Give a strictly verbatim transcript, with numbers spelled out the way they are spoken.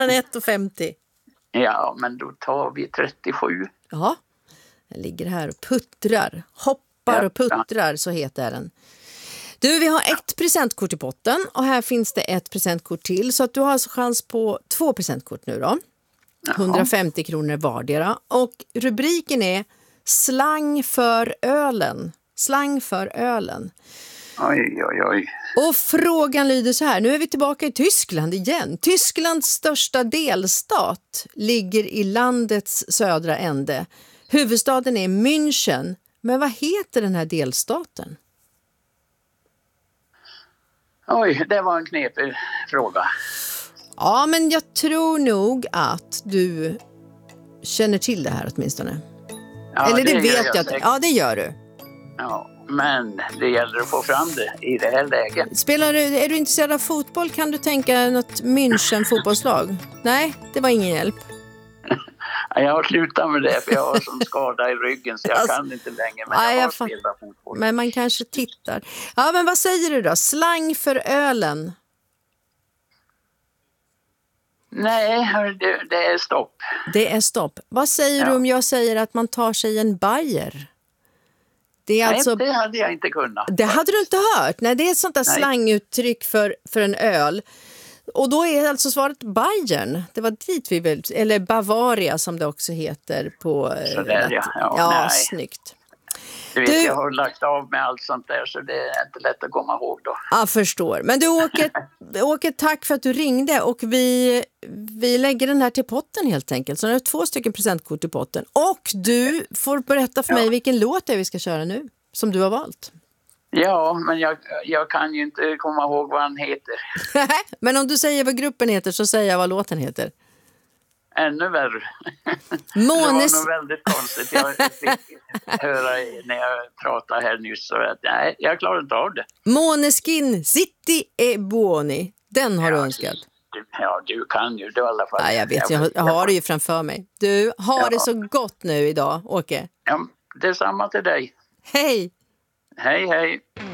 ett femtio. Ja, men då tar vi trettiosju. Ja, den ligger här och puttrar. Hoppar och puttrar, så heter den. Du, vi har ett presentkort i potten och här finns det ett presentkort till. Så att du har alltså chans på två presentkort nu då. hundrafemtio kronor vardera. Och rubriken är Slang för ölen. Slang för ölen. Oj, oj, oj. Och frågan lyder så här. Nu är vi tillbaka i Tyskland igen. Tysklands största delstat ligger i landets södra ände. Huvudstaden är München. Men vad heter den här delstaten? Oj, det var en knepig fråga. Ja, men jag tror nog att du känner till det här åtminstone. Ja, Eller det, det vet gör jag. jag Att, säkert. ja, det gör du. Ja, men det gäller att få fram det i det här läget. Spelar du, är du intresserad av fotboll? Kan du tänka något München fotbollslag? Nej, det var ingen hjälp. Jag har slutat med det för jag har som skada i ryggen så jag Alltså, kan inte längre, men nej, jag har jag fatt- spelat fotboll. Men man kanske tittar. Ja, men vad säger du då? Slang för ölen. Nej, hör du, det är stopp. Det är stopp. Vad säger Ja. du om jag säger att man tar sig en bajer? Det är Nej, alltså... det hade jag inte kunnat. Det hade du inte hört. Nej, det är ett sånt där Nej. slanguttryck för, för en öl. Och då är alltså svaret Bayern. Det var dit vi vill, eller Bavaria som det också heter på... eh, Sådär, ja. Ja, ja, nej. snyggt. Du vet, Du- jag har lagt av med allt sånt där så det är inte lätt att komma ihåg då. Jag förstår. Men du Åke, Åke, tack för att du ringde och vi, vi lägger den här till potten helt enkelt. Så det är två stycken presentkort i potten. Och du får berätta för Ja. mig vilken låt det är vi ska köra nu, som du har valt. Ja, men jag, jag kan ju inte komma ihåg vad han heter. Men om du säger vad gruppen heter så säger jag vad låten heter. Ännu värre. Månes... Det var nog väldigt konstigt. Jag fick höra när jag pratade här nyss så att nej, jag klarar inte av det. Måneskin City e Buoni. Den har du Ja, önskat. Du, ja, du kan ju det i alla fall. Ja, jag vet, jag, jag har det ju framför mig. Du, har Ja. det så gott nu idag, Åke. Ja, detsamma till dig. Hej! Hej, hej.